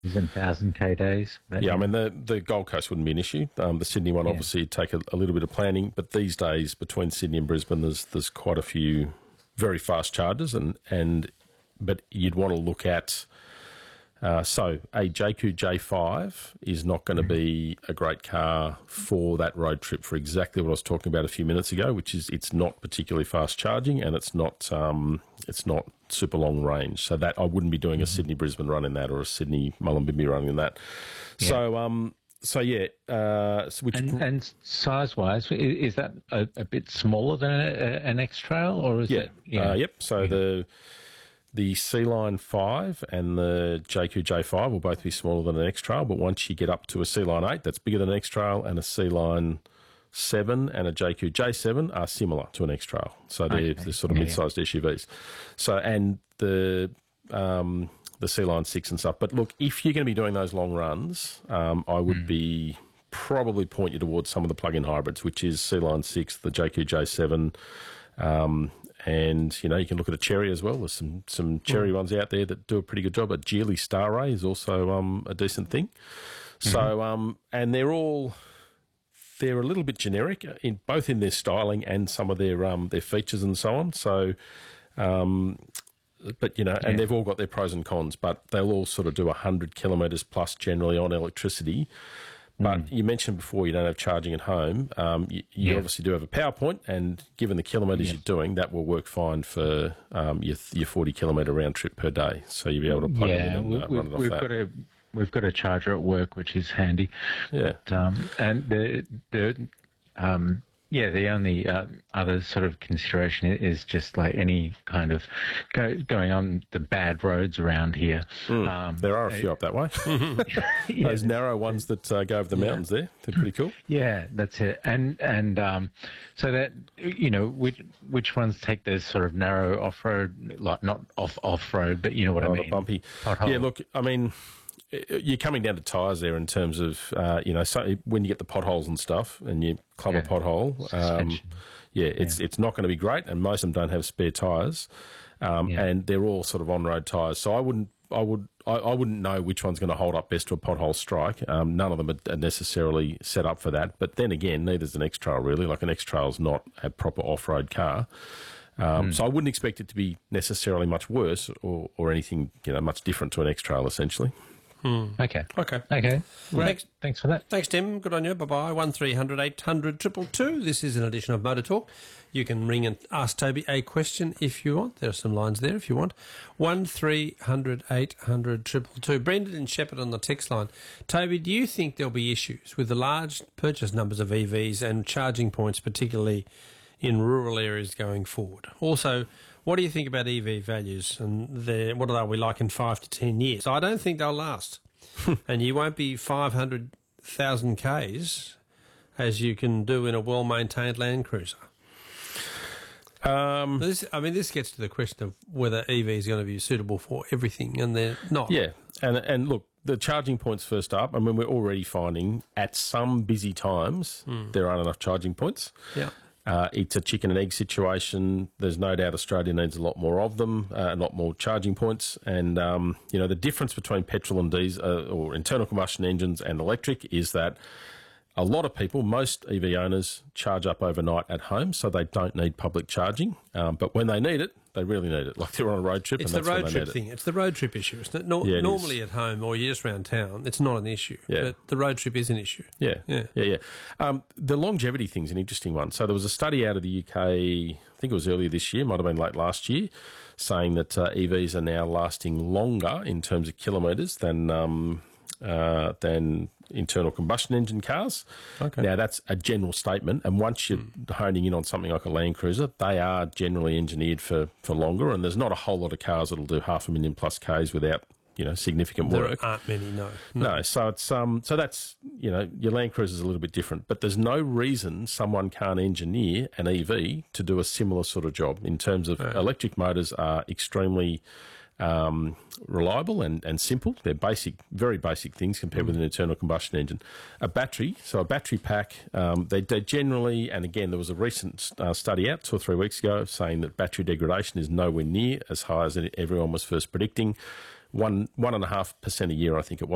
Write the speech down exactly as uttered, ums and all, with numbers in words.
and one thousand K days. But, Yeah, I mean, the, the Gold Coast wouldn't be an issue. Um, the Sydney one, Yeah. obviously, would take a, a little bit of planning. But these days, between Sydney and Brisbane, there's there's quite a few very fast chargers. And, and but you'd want to look at... Uh, so a J Q J five is not going to be a great car for that road trip for exactly what I was talking about a few minutes ago, which is it's not particularly fast charging and it's not um, it's not super long range. So that I wouldn't be doing a Sydney Brisbane run in that or a Sydney Mullumbimby run in that. Yeah. So um, so yeah, uh, so which And, and size-wise, i- is that a, a bit smaller than a, a, an X-Trail, or is yeah, it? Yeah. Uh, yep. So the The C-Line five and the J Q J five will both be smaller than an X-Trail, but once you get up to a C-Line eight, that's bigger than an X-Trail, and a C-Line seven and a J Q J seven are similar to an X-Trail. So they're, Okay. they're sort of Yeah, mid-sized S U Vs. So, and the um, the C-Line six and stuff. But look, if you're going to be doing those long runs, um, I would be probably point you towards some of the plug-in hybrids, which is C-Line six, the J Q J seven, um, and, you know, you can look at a Cherry as well. There's some, some Cherry ones out there that do a pretty good job. A Geely Star Ray is also um, a decent thing. So, um, and they're all, they're a little bit generic, in both in their styling and some of their um, their features and so on. So, um, but, you know, and Yeah. they've all got their pros and cons, but they'll all sort of do one hundred kilometres plus generally on electricity. But you mentioned before you don't have charging at home. Um, you you Yeah. obviously do have a power point, and given the kilometres Yeah. you're doing, that will work fine for um, your your forty kilometre round trip per day. So you'll be able to plug it in Yeah, and we, uh, we, run it off we've that. got a we've got a charger at work, which is handy. Yeah. But, um, and the the um, yeah, the only uh, other sort of consideration i- is just like any kind of go, going on the bad roads around here. Um, There are a few up that way. yeah, Those narrow ones that uh, go over the mountains there, they're pretty cool. Yeah, that's it. And and um, so that you know which which ones take those sort of narrow off road, like not off off road, but you know what Oh, I the mean. bumpy. Pothole. Yeah, look, I mean, you're coming down to tyres there in terms of, uh, you know, so when you get the potholes and stuff and you club Yeah. a pothole, um, Suspension. yeah, it's it's not going to be great, and most of them don't have spare tyres, um, Yeah. and they're all sort of on-road tyres. So I wouldn't, I would, I, I wouldn't know which one's going to hold up best to a pothole strike. Um, none of them are, are necessarily set up for that. But then again, neither's an X-Trail really. Like an X-Trail's not a proper off-road car. Um, So I wouldn't expect it to be necessarily much worse or, or anything, you know, much different to an X-Trail essentially. Okay. Okay. Okay. Great. Thanks. Thanks for that. Thanks, Tim. Good on you. Bye-bye. one three hundred eight hundred two two two. This is an edition of Motor Talk. You can ring and ask Toby a question if you want. There are some lines there if you want. one three hundred eight hundred two two two. Brendan and Shepherd on the text line. Toby, do you think there'll be issues with the large purchase numbers of E Vs and charging points, particularly in rural areas going forward? Also, what do you think about E V values and their, what are we like in five to ten years? I don't think they'll last. And you won't be five hundred thousand Ks as you can do in a well-maintained Land Cruiser. Um, This, I mean, this gets to the question of whether E V is going to be suitable for everything, and they're not. yeah, and and look, the charging points first up. I mean, we're already finding at some busy times there aren't enough charging points. Yeah. Uh, it's a chicken and egg situation. There's no doubt Australia needs a lot more of them, uh, a lot more charging points. And, um, you know, the difference between petrol and diesel uh, or internal combustion engines and electric is that a lot of people, most E V owners, charge up overnight at home, so they don't need public charging. Um, but when they need it, they really need it. Like they're on a road trip It's and the that's when road they trip need it. thing. It's the road trip issue. It's not, nor- Yeah, it normally is. at home or you're just around town, it's not an issue. Yeah. But the road trip is an issue. Yeah, Yeah. yeah, yeah. Um, the longevity thing's an interesting one. So there was a study out of the U K, I think it was earlier this year, might have been late last year, saying that uh, E Vs are now lasting longer in terms of kilometres than um, uh, than internal combustion engine cars. Okay. Now that's a general statement, and once you're honing in on something like a Land Cruiser, they are generally engineered for, for longer, and there's not a whole lot of cars that'll do half a million plus Ks without, you know, significant There work. aren't many, no. No, so it's um, so that's, you know, your Land Cruiser is a little bit different, but there's no reason someone can't engineer an E V to do a similar sort of job in terms of electric motors are extremely um, reliable and, and simple. They're basic, very basic things compared with an internal combustion engine. A battery, so a battery pack, um, they, they generally, and again, there was a recent uh, study out two or three weeks ago saying that battery degradation is nowhere near as high as everyone was first predicting. One, one and a half percent a year, I think it was.